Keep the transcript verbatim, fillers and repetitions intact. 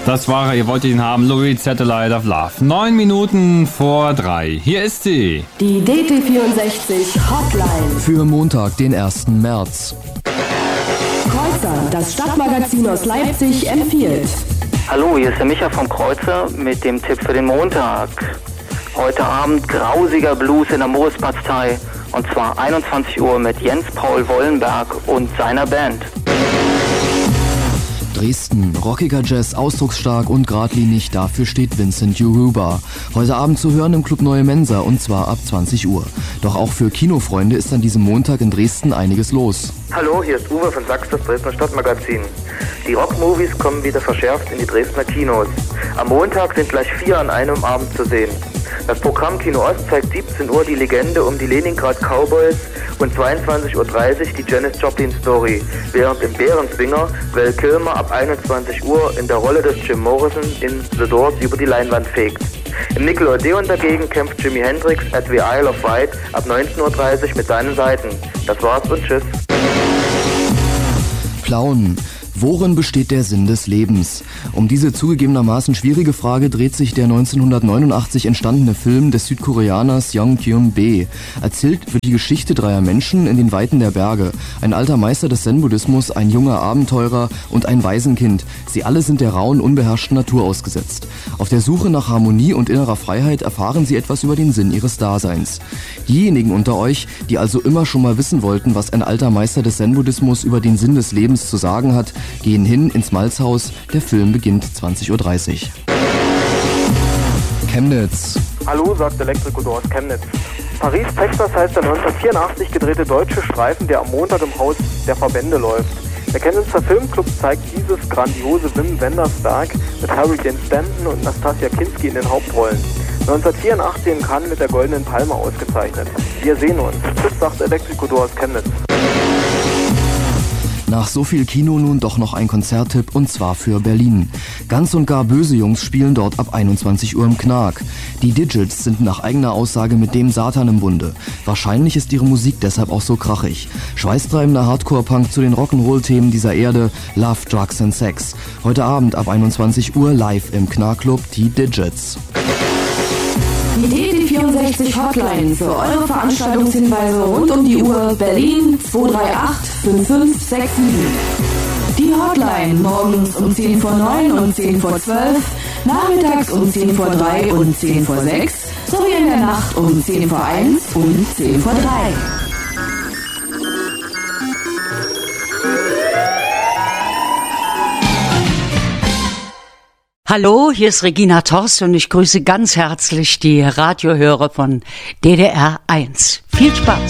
Das war er, ihr wolltet ihn haben, Louis Satellite of Love. Neun Minuten vor drei. Hier ist sie. Die D T vierundsechzig Hotline. Für Montag, den ersten März. Kreuzer, das Stadtmagazin aus Leipzig, empfiehlt. Hallo, hier ist der Micha vom Kreuzer mit dem Tipp für den Montag. Heute Abend grausiger Blues in der Moritzbastei. Und zwar einundzwanzig Uhr mit Jens Paul Wollenberg und seiner Band. Dresden, rockiger Jazz, ausdrucksstark und geradlinig, dafür steht Vincent Yoruba. Heute Abend zu hören im Club Neue Mensa und zwar ab zwanzig Uhr. Doch auch für Kinofreunde ist an diesem Montag in Dresden einiges los. Hallo, hier ist Uwe von Sachs, das Dresdner Stadtmagazin. Die Rockmovies kommen wieder verschärft in die Dresdner Kinos. Am Montag sind gleich vier an einem Abend zu sehen. Das Programm Kino Ost zeigt siebzehn Uhr die Legende um die Leningrad Cowboys und zweiundzwanzig Uhr dreißig die Janis Joplin Story, während im Bärenzwinger Val Kilmer ab einundzwanzig Uhr in der Rolle des Jim Morrison in The Doors über die Leinwand fegt. Im Nickelodeon dagegen kämpft Jimi Hendrix at the Isle of Wight ab neunzehn Uhr dreißig mit seinen Seiten. Das war's und tschüss. Plauen. Worin besteht der Sinn des Lebens? Um diese zugegebenermaßen schwierige Frage dreht sich der neunzehnhundertneunundachtzig entstandene Film des Südkoreaners Young Kyun-bae. Erzählt wird die Geschichte dreier Menschen in den Weiten der Berge. Ein alter Meister des Zen-Buddhismus, ein junger Abenteurer und ein Waisenkind. Sie alle sind der rauen, unbeherrschten Natur ausgesetzt. Auf der Suche nach Harmonie und innerer Freiheit erfahren sie etwas über den Sinn ihres Daseins. Diejenigen unter euch, die also immer schon mal wissen wollten, was ein alter Meister des Zen-Buddhismus über den Sinn des Lebens zu sagen hat, gehen hin ins Malzhaus. Der Film beginnt zwanzig Uhr dreißig. Chemnitz. Hallo, sagt Elektrico aus Chemnitz. Paris, Texas heißt der neunzehnhundertvierundachtzig gedrehte deutsche Streifen, der am Montag im Haus der Verbände läuft. Der Chemnitzer Filmclub zeigt dieses grandiose Wim Wenders Werk mit Harry Dean Stanton und Nastassja Kinski in den Hauptrollen. neunzehnhundertvierundachtzig in Cannes mit der Goldenen Palme ausgezeichnet. Wir sehen uns. Tschüss, sagt Elektrico aus Chemnitz. Nach so viel Kino nun doch noch ein Konzerttipp und zwar für Berlin. Ganz und gar böse Jungs spielen dort ab einundzwanzig Uhr im Knark. Die Digits sind nach eigener Aussage mit dem Satan im Bunde. Wahrscheinlich ist ihre Musik deshalb auch so krachig. Schweißtreibender Hardcore-Punk zu den Rock'n'Roll-Themen dieser Erde, Love, Drugs and Sex. Heute Abend ab einundzwanzig Uhr live im Knark-Club die Digits. Die D T vierundsechzig Hotline für eure Veranstaltungshinweise rund um die Uhr Berlin zwei drei acht fünf fünf sechs sieben. Die Hotline morgens um zehn vor neun und zehn vor zwölf, nachmittags um zehn vor drei und zehn vor sechs sowie in der Nacht um zehn vor eins und zehn vor drei. Hallo, hier ist Regina Torst und ich grüße ganz herzlich die Radiohörer von D D R eins. Viel Spaß!